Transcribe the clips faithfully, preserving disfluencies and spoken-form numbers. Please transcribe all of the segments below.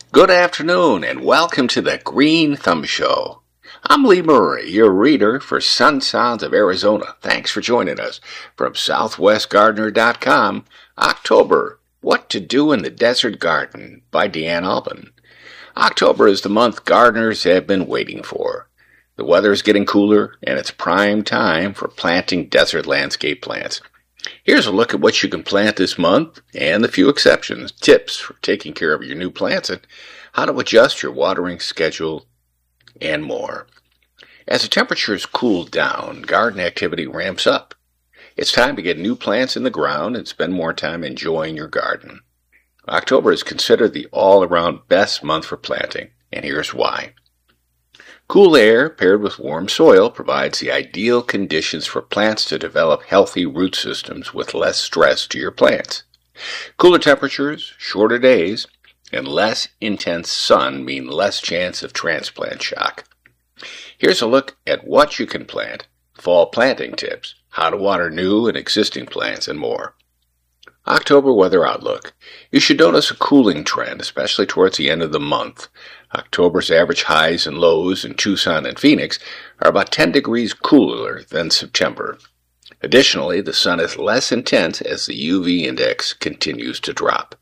Good afternoon and welcome to the Green Thumb Show. I'm Lee Murray, your reader for Sun Sounds of Arizona. Thanks for joining us from Southwest Gardener dot com. October, What to Do in the Desert Garden by Deanne Albin. October is the month gardeners have been waiting for. The weather is getting cooler and it's prime time for planting desert landscape plants. Here's a look at what you can plant this month and the few exceptions, tips for taking care of your new plants, and how to adjust your watering schedule, and more. As the temperatures cool down, garden activity ramps up. It's time to get new plants in the ground and spend more time enjoying your garden. October is considered the all-around best month for planting, and here's why. Cool air paired with warm soil provides the ideal conditions for plants to develop healthy root systems with less stress to your plants. Cooler temperatures, shorter days, and less intense sun mean less chance of transplant shock. Here's a look at what you can plant, fall planting tips, how to water new and existing plants, and more. October weather outlook. You should notice a cooling trend, especially towards the end of the month. October's average highs and lows in Tucson and Phoenix are about ten degrees cooler than September. Additionally, the sun is less intense as the U V index continues to drop.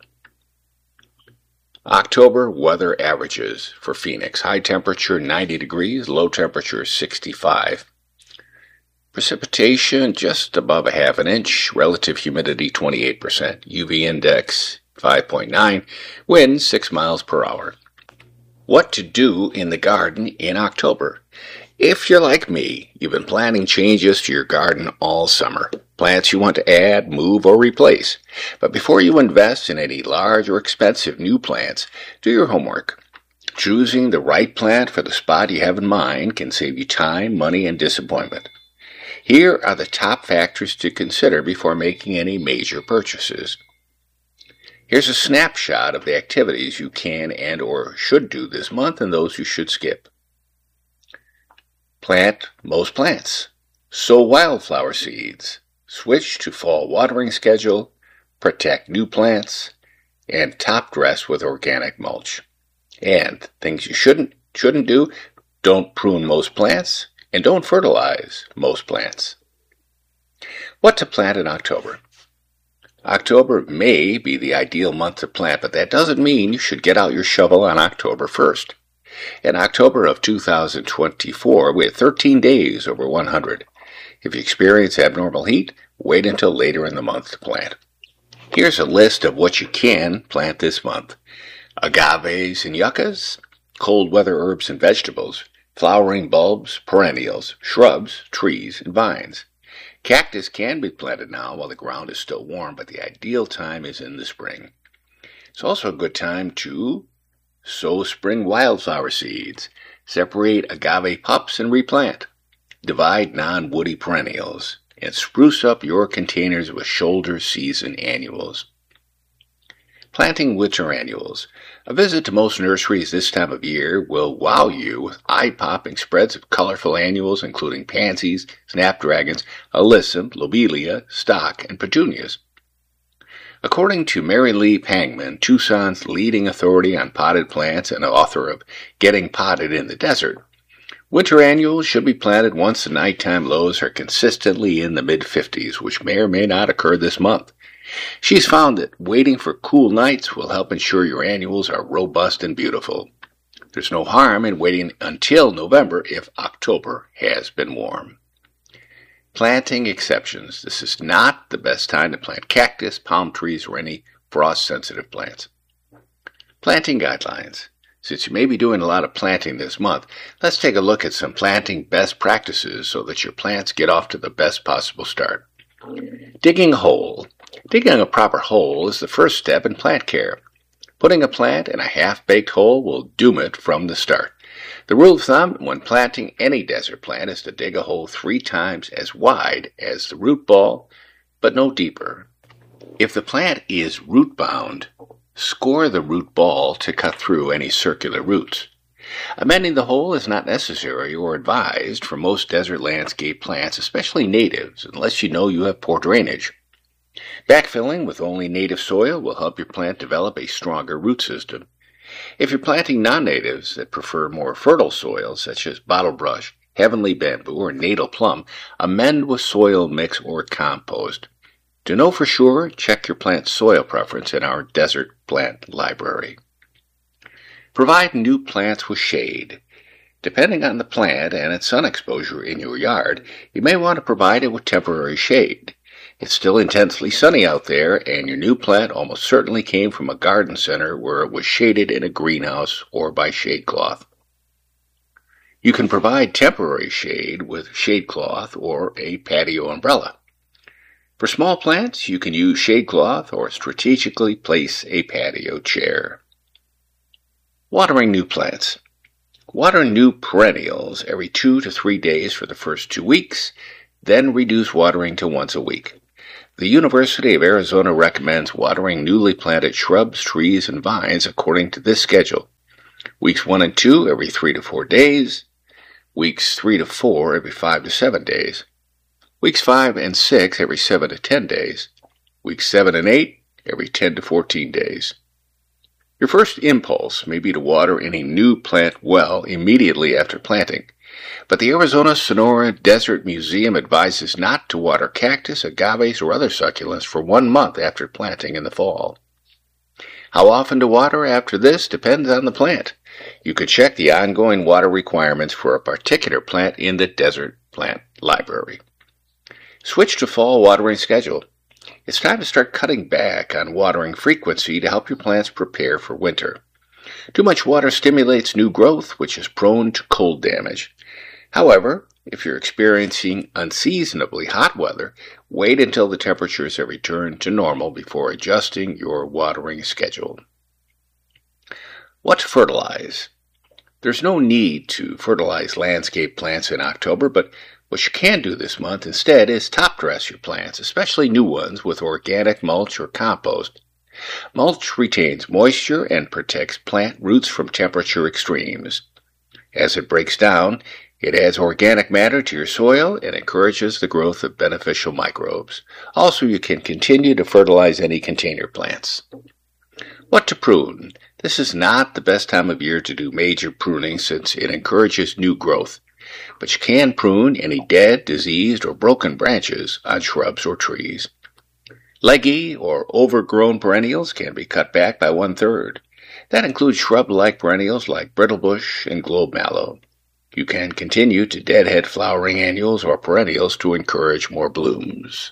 October weather averages for Phoenix. High temperature ninety degrees, low temperature sixty-five. Precipitation just above a half an inch, relative humidity twenty-eight percent, U V index five point nine, wind six miles per hour. What to do in the garden in October. If you're like me, you've been planning changes to your garden all summer. Plants you want to add, move, or replace. But before you invest in any large or expensive new plants, do your homework. Choosing the right plant for the spot you have in mind can save you time, money, and disappointment. Here are the top factors to consider before making any major purchases. Here's a snapshot of the activities you can and or should do this month and those you should skip. Plant most plants. Sow wildflower seeds. Switch to fall watering schedule. Protect new plants. And top dress with organic mulch. And things you shouldn't shouldn't do, don't prune most plants and don't fertilize most plants. What to plant in October. October may be the ideal month to plant, but that doesn't mean you should get out your shovel on October first. In October of two thousand twenty-four, we had thirteen days over one hundred. If you experience abnormal heat, wait until later in the month to plant. Here's a list of what you can plant this month. Agaves and yuccas, cold weather herbs and vegetables, flowering bulbs, perennials, shrubs, trees, and vines. Cactus can be planted now while the ground is still warm, but the ideal time is in the spring. It's also a good time to sow spring wildflower seeds, separate agave pups and replant, divide non-woody perennials, and spruce up your containers with shoulder season annuals. Planting winter annuals. A visit to most nurseries this time of year will wow you with eye-popping spreads of colorful annuals including pansies, snapdragons, alyssum, lobelia, stock, and petunias. According to Mary Lee Pangman, Tucson's leading authority on potted plants and author of Getting Potted in the Desert, winter annuals should be planted once the nighttime lows are consistently in the mid fifties, which may or may not occur this month. She's found that waiting for cool nights will help ensure your annuals are robust and beautiful. There's no harm in waiting until November if October has been warm. Planting exceptions. This is not the best time to plant cactus, palm trees, or any frost-sensitive plants. Planting guidelines. Since you may be doing a lot of planting this month, let's take a look at some planting best practices so that your plants get off to the best possible start. Digging a hole. Digging a proper hole is the first step in plant care. Putting a plant in a half-baked hole will doom it from the start. The rule of thumb when planting any desert plant is to dig a hole three times as wide as the root ball, but no deeper. If the plant is root-bound, score the root ball to cut through any circular roots. Amending the hole is not necessary or advised for most desert landscape plants, especially natives, unless you know you have poor drainage. Backfilling with only native soil will help your plant develop a stronger root system. If you're planting non-natives that prefer more fertile soils, such as bottlebrush, heavenly bamboo, or natal plum, amend with soil mix or compost. To know for sure, check your plant's soil preference in our Desert Plant Library. Provide new plants with shade. Depending on the plant and its sun exposure in your yard, you may want to provide it with temporary shade. It's still intensely sunny out there, and your new plant almost certainly came from a garden center where it was shaded in a greenhouse or by shade cloth. You can provide temporary shade with shade cloth or a patio umbrella. For small plants, you can use shade cloth or strategically place a patio chair. Watering new plants. Water new perennials every two to three days for the first two weeks, then reduce watering to once a week. The University of Arizona recommends watering newly planted shrubs, trees, and vines according to this schedule. Weeks one and two every three to four days. Weeks three to four every five to seven days. Weeks five and six every seven to ten days. Weeks seven and eight every ten to fourteen days. Your first impulse may be to water any new plant well immediately after planting, but the Arizona Sonora Desert Museum advises not to water cactus, agaves, or other succulents for one month after planting in the fall. How often to water after this depends on the plant. You could check the ongoing water requirements for a particular plant in the Desert Plant Library. Switch to fall watering schedule. It's time to start cutting back on watering frequency to help your plants prepare for winter. Too much water stimulates new growth, which is prone to cold damage. However, if you're experiencing unseasonably hot weather, wait until the temperatures have returned to normal before adjusting your watering schedule. What to fertilize? There's no need to fertilize landscape plants in October, but what you can do this month instead is top dress your plants, especially new ones, with organic mulch or compost. Mulch retains moisture and protects plant roots from temperature extremes. As it breaks down, it adds organic matter to your soil and encourages the growth of beneficial microbes. Also, you can continue to fertilize any container plants. What to prune? This is not the best time of year to do major pruning since it encourages new growth, but you can prune any dead, diseased, or broken branches on shrubs or trees. Leggy or overgrown perennials can be cut back by one-third. That includes shrub-like perennials like brittlebush and globe mallow. You can continue to deadhead flowering annuals or perennials to encourage more blooms.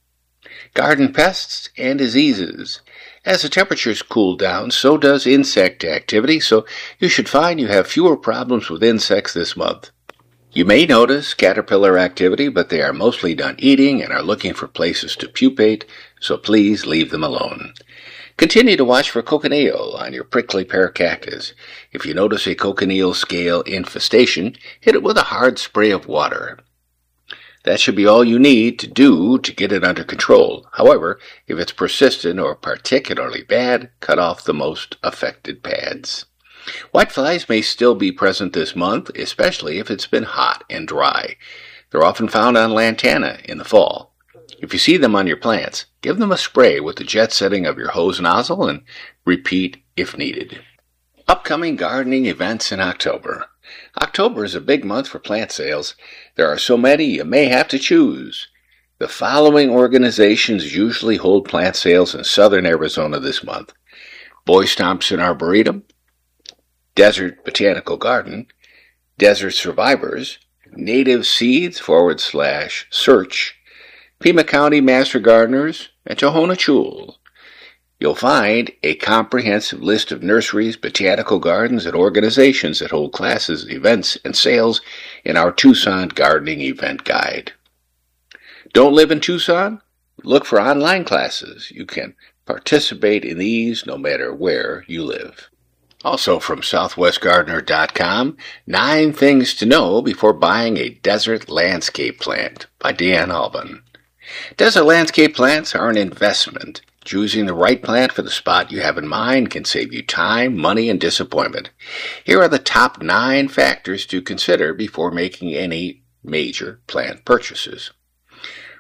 Garden pests and diseases. As the temperatures cool down, so does insect activity, so you should find you have fewer problems with insects this month. You may notice caterpillar activity, but they are mostly done eating and are looking for places to pupate, so please leave them alone. Continue to watch for cochineal on your prickly pear cactus. If you notice a cochineal scale infestation, hit it with a hard spray of water. That should be all you need to do to get it under control. However, if it's persistent or particularly bad, cut off the most affected pads. Whiteflies may still be present this month, especially if it's been hot and dry. They're often found on lantana in the fall. If you see them on your plants, give them a spray with the jet setting of your hose nozzle and repeat if needed. Upcoming gardening events in October. October is a big month for plant sales. There are so many you may have to choose. The following organizations usually hold plant sales in southern Arizona this month: Boyce Thompson Arboretum, Desert Botanical Garden, Desert Survivors, Native Seeds forward slash search, Pima County Master Gardeners, and Tohono Chul. You'll find a comprehensive list of nurseries, botanical gardens, and organizations that hold classes, events, and sales in our Tucson Gardening Event Guide. Don't live in Tucson? Look for online classes. You can participate in these no matter where you live. Also from southwest gardener dot com, Nine Things to Know Before Buying a Desert Landscape Plant by Dan Alban. Desert landscape plants are an investment. Choosing the right plant for the spot you have in mind can save you time, money, and disappointment. Here are the top nine factors to consider before making any major plant purchases.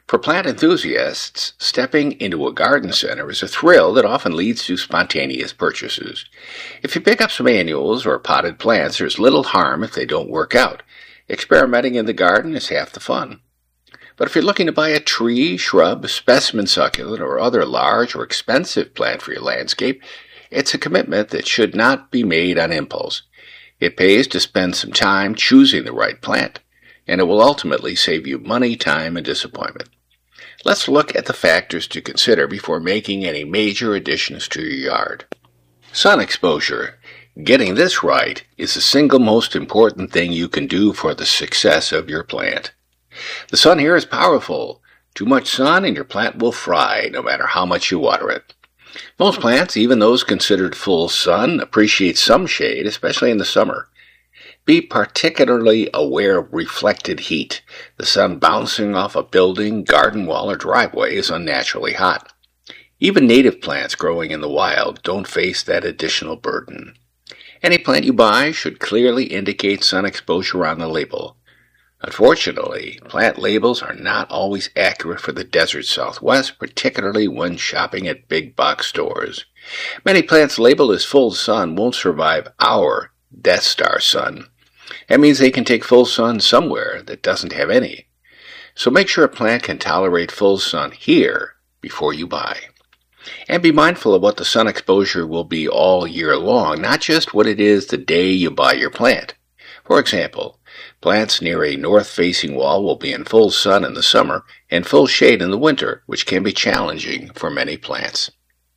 For plant enthusiasts, stepping into a garden center is a thrill that often leads to spontaneous purchases. If you pick up some annuals or potted plants, there's little harm if they don't work out. Experimenting in the garden is half the fun. But if you're looking to buy a tree, shrub, specimen succulent, or other large or expensive plant for your landscape, it's a commitment that should not be made on impulse. It pays to spend some time choosing the right plant, and it will ultimately save you money, time, and disappointment. Let's look at the factors to consider before making any major additions to your yard. Sun exposure. Getting this right is the single most important thing you can do for the success of your plant. The sun here is powerful. Too much sun and your plant will fry, no matter how much you water it. Most plants, even those considered full sun, appreciate some shade, especially in the summer. Be particularly aware of reflected heat. The sun bouncing off a building, garden wall, or driveway is unnaturally hot. Even native plants growing in the wild don't face that additional burden. Any plant you buy should clearly indicate sun exposure on the label. Unfortunately, plant labels are not always accurate for the desert Southwest, particularly when shopping at big box stores. Many plants labeled as full sun won't survive our Death Star sun. That means they can take full sun somewhere that doesn't have any. So make sure a plant can tolerate full sun here before you buy. And be mindful of what the sun exposure will be all year long, not just what it is the day you buy your plant. For example, plants near a north-facing wall will be in full sun in the summer and full shade in the winter, which can be challenging for many plants.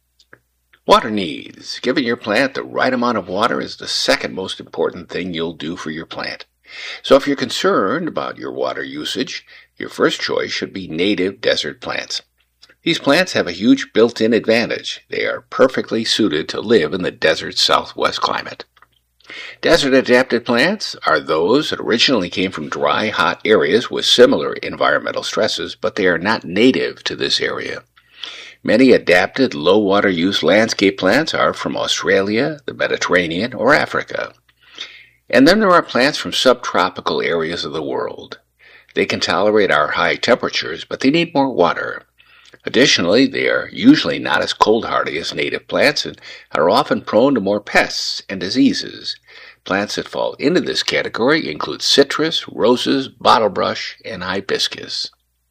Water needs. Giving your plant the right amount of water is the second most important thing you'll do for your plant. So if you're concerned about your water usage, your first choice should be native desert plants. These plants have a huge built-in advantage. They are perfectly suited to live in the desert Southwest climate. Desert-adapted plants are those that originally came from dry, hot areas with similar environmental stresses, but they are not native to this area. Many adapted low-water use landscape plants are from Australia, the Mediterranean, or Africa. And then there are plants from subtropical areas of the world. They can tolerate our high temperatures, but they need more water. Additionally, they are usually not as cold-hardy as native plants and are often prone to more pests and diseases. Plants that fall into this category include citrus, roses, bottlebrush, and hibiscus.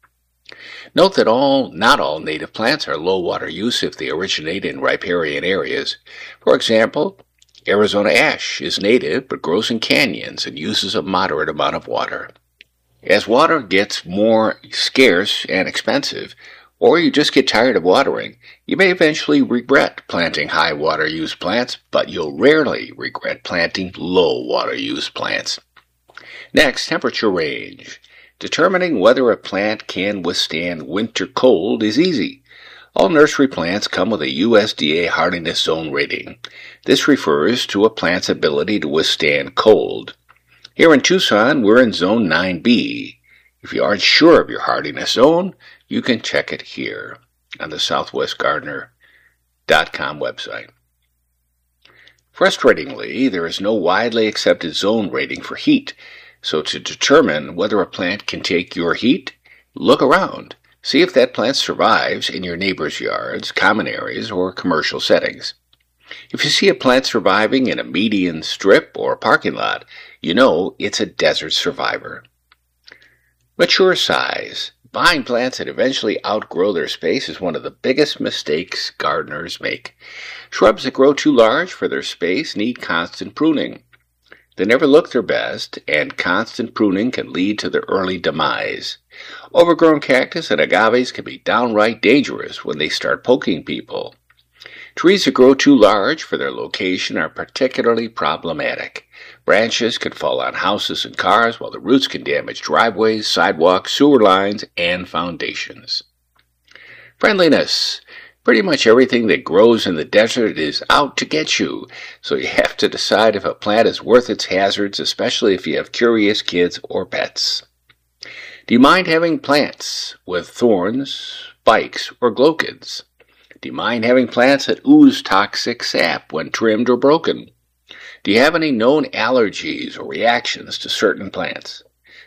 Note that all, not all native plants are low water use if they originate in riparian areas. For example, Arizona ash is native but grows in canyons and uses a moderate amount of water. As water gets more scarce and expensive, or you just get tired of watering, you may eventually regret planting high water use plants, but you'll rarely regret planting low water use plants. Next, temperature range. Determining whether a plant can withstand winter cold is easy. All nursery plants come with a U S D A hardiness zone rating. This refers to a plant's ability to withstand cold. Here in Tucson, we're in Zone nine B. If you aren't sure of your hardiness zone, you can check it here on the southwest gardener dot com website. Frustratingly, there is no widely accepted zone rating for heat. So to determine whether a plant can take your heat, look around. See if that plant survives in your neighbor's yards, common areas, or commercial settings. If you see a plant surviving in a median strip or parking lot, you know it's a desert survivor. Mature size. Buying plants that eventually outgrow their space is one of the biggest mistakes gardeners make. Shrubs that grow too large for their space need constant pruning. They never look their best, and constant pruning can lead to their early demise. Overgrown cactus and agaves can be downright dangerous when they start poking people. Trees that grow too large for their location are particularly problematic. Branches can fall on houses and cars, while the roots can damage driveways, sidewalks, sewer lines, and foundations. Friendliness. Pretty much everything that grows in the desert is out to get you, so you have to decide if a plant is worth its hazards, especially if you have curious kids or pets. Do you mind having plants with thorns, spikes, or glochids? Do you mind having plants that ooze toxic sap when trimmed or broken? Do you have any known allergies or reactions to certain plants?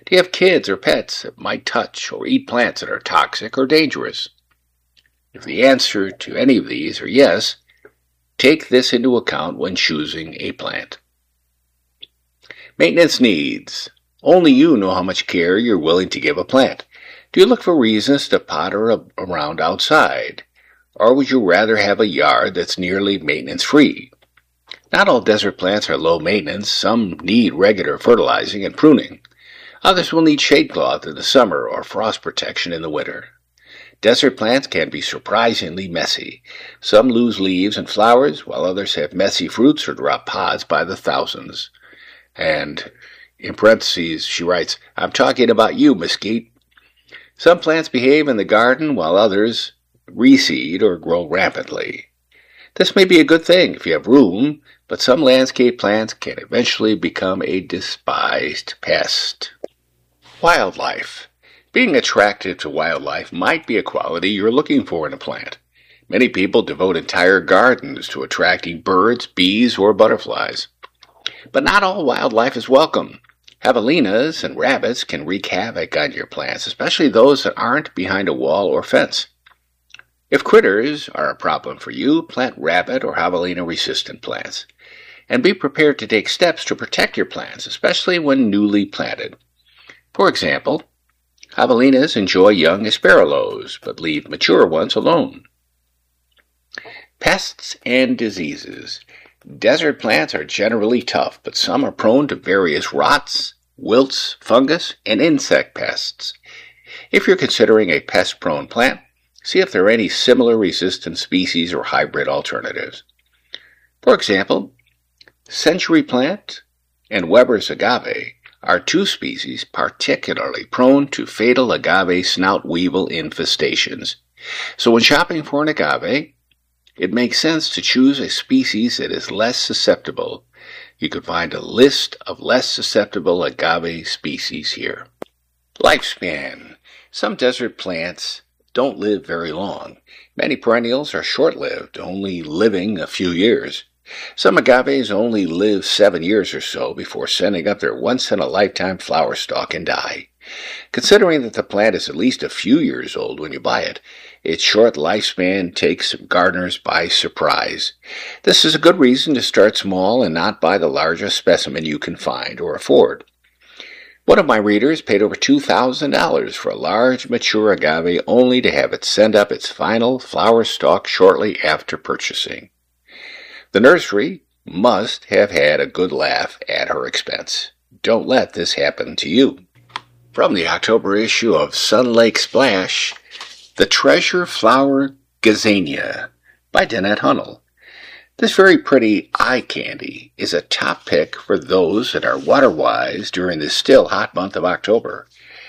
Do you have kids or pets that might touch or eat plants that are toxic or dangerous? If the answer to any of these are yes, take this into account when choosing a plant. Maintenance needs. Only you know how much care you're willing to give a plant. Do you look for reasons to potter around outside? Or would you rather have a yard that's nearly maintenance-free? Not all desert plants are low maintenance. Some need regular fertilizing and pruning. Others will need shade cloth in the summer or frost protection in the winter. Desert plants can be surprisingly messy. Some lose leaves and flowers, while others have messy fruits or drop pods by the thousands. And, in parentheses, she writes, I'm talking about you, mesquite. Some plants behave in the garden, while others reseed or grow rapidly. This may be a good thing if you have room, but some landscape plants can eventually become a despised pest. Wildlife. Being attracted to wildlife might be a quality you're looking for in a plant. Many people devote entire gardens to attracting birds, bees, or butterflies. But not all wildlife is welcome. Javelinas and rabbits can wreak havoc on your plants, especially those that aren't behind a wall or fence. If critters are a problem for you, plant rabbit or javelina-resistant plants. And be prepared to take steps to protect your plants, especially when newly planted. For example, javelinas enjoy young aspergilloes, but leave mature ones alone. Pests and diseases. Desert plants are generally tough, but some are prone to various rots, wilts, fungus, and insect pests. If you're considering a pest-prone plant, see if there are any similar resistant species or hybrid alternatives. For example, century plant and Weber's agave are two species particularly prone to fatal agave snout weevil infestations. So when shopping for an agave, it makes sense to choose a species that is less susceptible. You can find a list of less susceptible agave species here. Lifespan. Some desert plants don't live very long. Many perennials are short-lived, only living a few years. Some agaves only live seven years or so before sending up their once-in-a-lifetime flower stalk and die. Considering that the plant is at least a few years old when you buy it, its short lifespan takes gardeners by surprise. This is a good reason to start small and not buy the largest specimen you can find or afford. One of my readers paid over two thousand dollars for a large, mature agave only to have it send up its final flower stalk shortly after purchasing. The nursery must have had a good laugh at her expense. Don't let this happen to you. From the October issue of Sun Lake Splash, The Treasure Flower Gazania by Danette Hunnell. This very pretty eye candy is a top pick for those that are water-wise during the still hot month of October.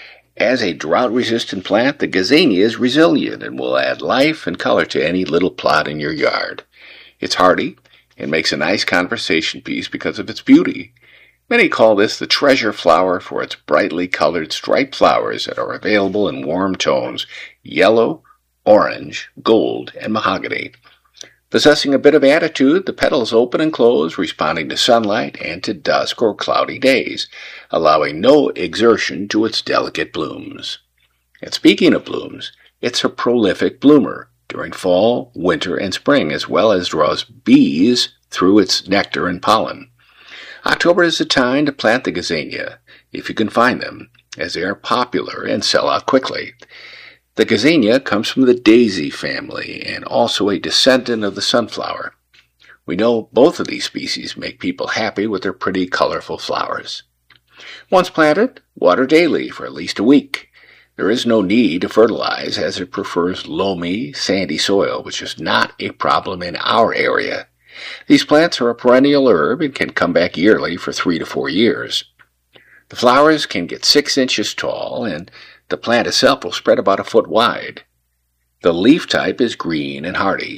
As a drought-resistant plant, the gazania is resilient and will add life and color to any little plot in your yard. It's hardy and makes a nice conversation piece because of its beauty. Many call this the treasure flower for its brightly colored striped flowers that are available in warm tones, yellow, orange, gold, and mahogany. Possessing a bit of attitude, the petals open and close, responding to sunlight and to dusk or cloudy days, allowing no exertion to its delicate blooms. And speaking of blooms, it's a prolific bloomer during fall, winter, and spring, as well as draws bees through its nectar and pollen. October is the time to plant the gazania, if you can find them, as they are popular and sell out quickly. The gazania comes from the daisy family and also a descendant of the sunflower. We know both of these species make people happy with their pretty, colorful flowers. Once planted, water daily for at least a week. There is no need to fertilize, as it prefers loamy, sandy soil, which is not a problem in our area. These plants are a perennial herb and can come back yearly for three to four years. The flowers can get six inches tall, and the plant itself will spread about a foot wide. The leaf type is green and hardy.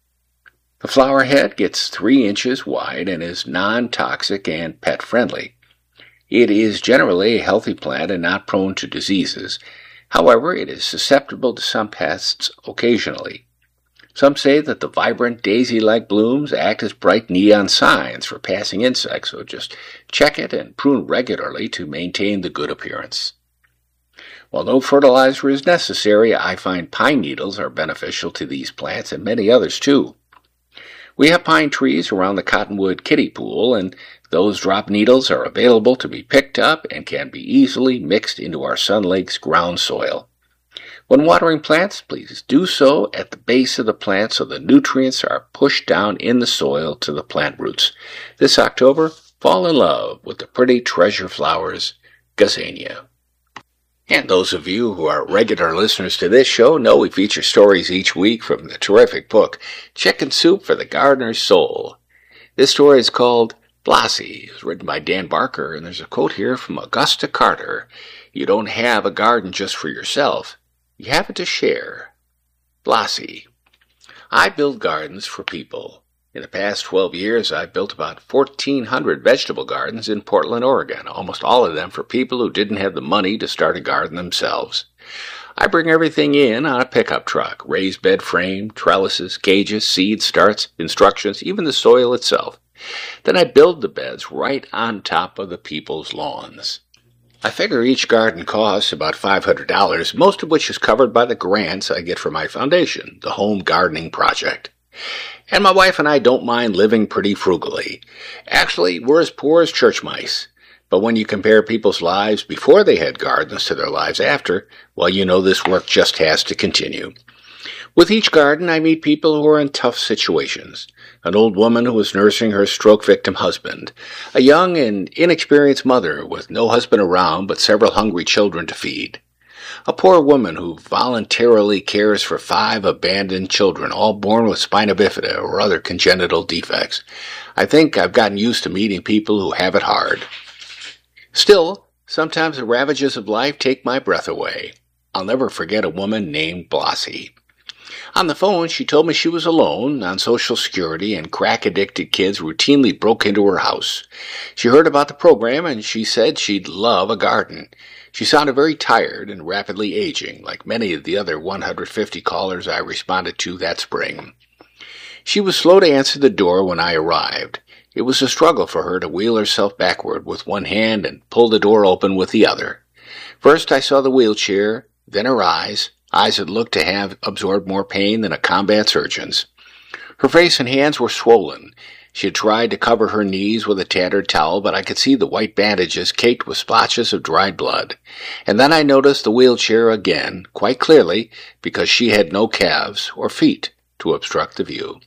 The flower head gets three inches wide and is non-toxic and pet-friendly. It is generally a healthy plant and not prone to diseases. However, it is susceptible to some pests occasionally. Some say that the vibrant daisy-like blooms act as bright neon signs for passing insects, so just check it and prune regularly to maintain the good appearance. While no fertilizer is necessary, I find pine needles are beneficial to these plants and many others too. We have pine trees around the Cottonwood kiddie pool, and those drop needles are available to be picked up and can be easily mixed into our Sun Lakes ground soil. When watering plants, please do so at the base of the plant so the nutrients are pushed down in the soil to the plant roots. This October, fall in love with the pretty treasure flowers, Gazania. And those of you who are regular listeners to this show know we feature stories each week from the terrific book, Chicken Soup for the Gardener's Soul. This story is called Blasi. It was written by Dan Barker, and there's a quote here from Augusta Carter. You don't have a garden just for yourself. You have it to share. Blasi. I build gardens for people. In the past twelve years, I've built about fourteen hundred vegetable gardens in Portland, Oregon, almost all of them for people who didn't have the money to start a garden themselves. I bring everything in on a pickup truck, raised bed frame, trellises, cages, seeds, starts, instructions, even the soil itself. Then I build the beds right on top of the people's lawns. I figure each garden costs about five hundred dollars, most of which is covered by the grants I get from my foundation, the Home Gardening Project. And my wife and I don't mind living pretty frugally. Actually, we're as poor as church mice. But when you compare people's lives before they had gardens to their lives after, well, you know this work just has to continue. With each garden, I meet people who are in tough situations. An old woman who was nursing her stroke victim husband, a young and inexperienced mother with no husband around but several hungry children to feed, a poor woman who voluntarily cares for five abandoned children, all born with spina bifida or other congenital defects. I think I've gotten used to meeting people who have it hard. Still, sometimes the ravages of life take my breath away. I'll never forget a woman named Blasi. On the phone, she told me she was alone, on Social Security, and crack-addicted kids routinely broke into her house. She heard about the program, and she said she'd love a garden. She sounded very tired and rapidly aging, like many of the other one hundred fifty callers I responded to that spring. She was slow to answer the door when I arrived. It was a struggle for her to wheel herself backward with one hand and pull the door open with the other. First I saw the wheelchair, then her eyes, eyes that looked to have absorbed more pain than a combat surgeon's. Her face and hands were swollen. She had tried to cover her knees with a tattered towel, but I could see the white bandages caked with splotches of dried blood. And then I noticed the wheelchair again, quite clearly, because she had no calves or feet to obstruct the view.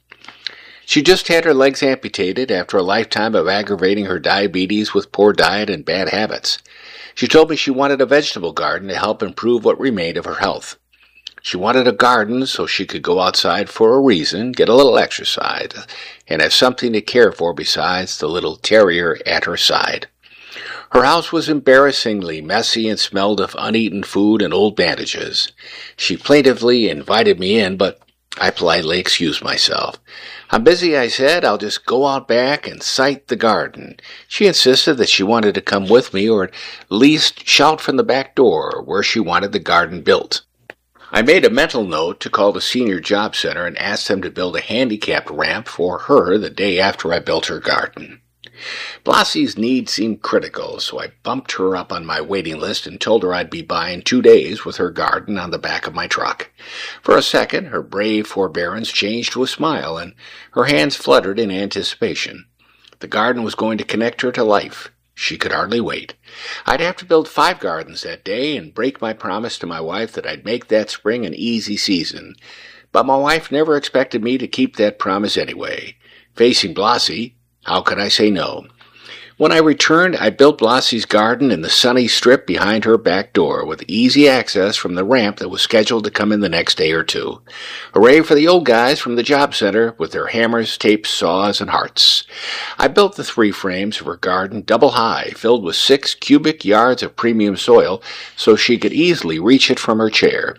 She just had her legs amputated after a lifetime of aggravating her diabetes with poor diet and bad habits. She told me she wanted a vegetable garden to help improve what remained of her health. She wanted a garden so she could go outside for a reason, get a little exercise, and have something to care for besides the little terrier at her side. Her house was embarrassingly messy and smelled of uneaten food and old bandages. She plaintively invited me in, but I politely excused myself. I'm busy, I said. I'll just go out back and sight the garden. She insisted that she wanted to come with me, or at least shout from the back door where she wanted the garden built. I made a mental note to call the Senior Job Center and ask them to build a handicapped ramp for her the day after I built her garden. Blasi's needs seemed critical, so I bumped her up on my waiting list and told her I'd be by in two days with her garden on the back of my truck. For a second, her brave forbearance changed to a smile, and her hands fluttered in anticipation. The garden was going to connect her to life. She could hardly wait. I'd have to build five gardens that day and break my promise to my wife that I'd make that spring an easy season. But my wife never expected me to keep that promise anyway. Facing Blasi, how could I say no? When I returned, I built Blasi's garden in the sunny strip behind her back door, with easy access from the ramp that was scheduled to come in the next day or two. Hooray for the old guys from the job center with their hammers, tapes, saws, and hearts. I built the three frames of her garden double high, filled with six cubic yards of premium soil, so she could easily reach it from her chair.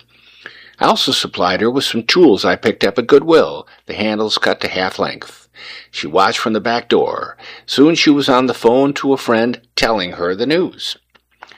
I also supplied her with some tools I picked up at Goodwill, the handles cut to half length. She watched from the back door. Soon she was on the phone to a friend telling her the news.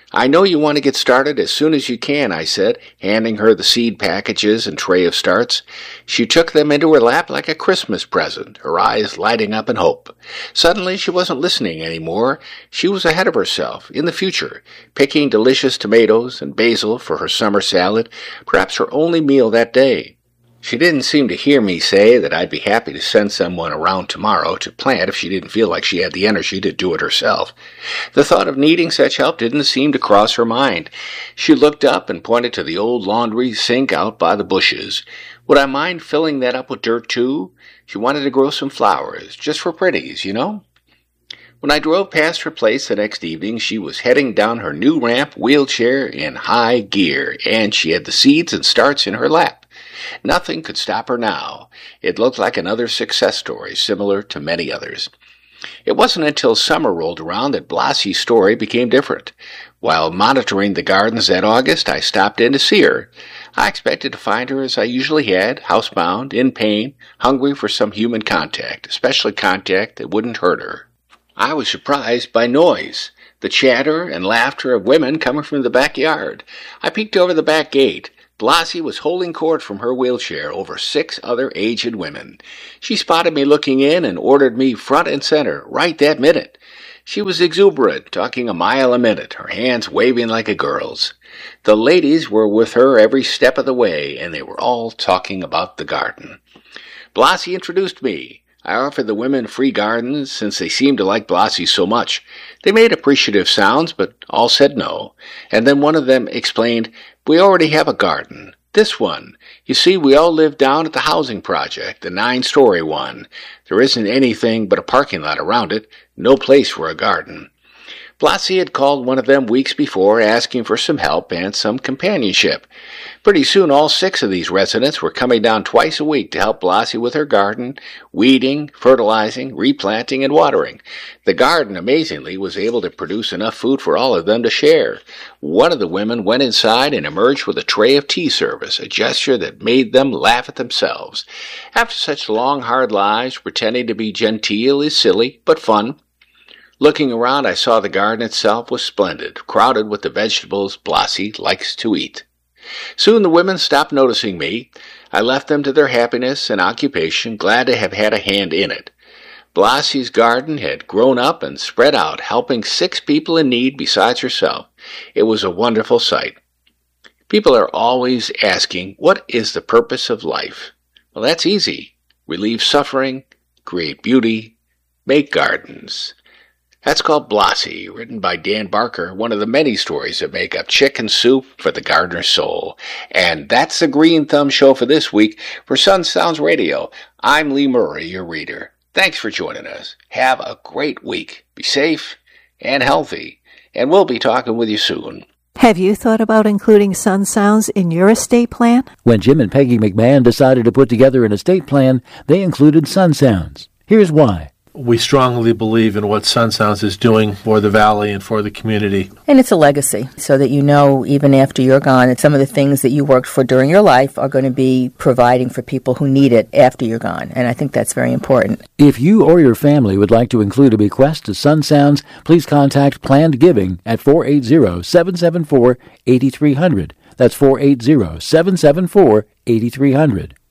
I know you want to get started as soon as you can, I said, handing her the seed packages and tray of starts. She took them into her lap like a Christmas present, her eyes lighting up in hope. Suddenly she wasn't listening anymore. She was ahead of herself, in the future, picking delicious tomatoes and basil for her summer salad, perhaps her only meal that day. She didn't seem to hear me say that I'd be happy to send someone around tomorrow to plant if she didn't feel like she had the energy to do it herself. The thought of needing such help didn't seem to cross her mind. She looked up and pointed to the old laundry sink out by the bushes. Would I mind filling that up with dirt too? She wanted to grow some flowers, just for pretties, you know? When I drove past her place the next evening, she was heading down her new ramp wheelchair in high gear, and she had the seeds and starts in her lap. Nothing could stop her now. It looked like another success story, similar to many others. It wasn't until summer rolled around that Blossie's story became different. While monitoring the gardens that August, I stopped in to see her. I expected to find her as I usually had, housebound, in pain, hungry for some human contact, especially contact that wouldn't hurt her. I was surprised by noise, the chatter and laughter of women coming from the backyard. I peeked over the back gate. Blossie was holding court from her wheelchair over six other aged women. She spotted me looking in and ordered me front and center right that minute. She was exuberant, talking a mile a minute, her hands waving like a girl's. The ladies were with her every step of the way, and they were all talking about the garden. Blossie introduced me. I offered the women free gardens since they seemed to like Blossie so much. They made appreciative sounds, but all said no. And then one of them explained, "We already have a garden. This one. You see, we all live down at the housing project, the nine-story one. There isn't anything but a parking lot around it, no place for a garden." Blossie had called one of them weeks before, asking for some help and some companionship. Pretty soon all six of these residents were coming down twice a week to help Blossie with her garden, weeding, fertilizing, replanting, and watering. The garden, amazingly, was able to produce enough food for all of them to share. One of the women went inside and emerged with a tray of tea service, a gesture that made them laugh at themselves. After such long, hard lives, pretending to be genteel is silly, but fun. Looking around, I saw the garden itself was splendid, crowded with the vegetables Blossie likes to eat. Soon the women stopped noticing me. I left them to their happiness and occupation, glad to have had a hand in it. Blossie's garden had grown up and spread out, helping six people in need besides herself. It was a wonderful sight. People are always asking, what is the purpose of life? Well, that's easy. Relieve suffering, create beauty, make gardens. That's called Blossie, written by Dan Barker, one of the many stories that make up Chicken Soup for the Gardener's Soul. And that's the Green Thumb Show for this week. For Sun Sounds Radio, I'm Lee Murray, your reader. Thanks for joining us. Have a great week. Be safe and healthy, and we'll be talking with you soon. Have you thought about including Sun Sounds in your estate plan? When Jim and Peggy McMahon decided to put together an estate plan, they included Sun Sounds. Here's why. We strongly believe in what Sun Sounds is doing for the Valley and for the community. And it's a legacy, so that you know, even after you're gone, that some of the things that you worked for during your life are going to be providing for people who need it after you're gone. And I think that's very important. If you or your family would like to include a bequest to Sun Sounds, please contact Planned Giving at four eight zero, seven seven four, eight three zero zero. That's four eight zero, seven seven four, eight three zero zero.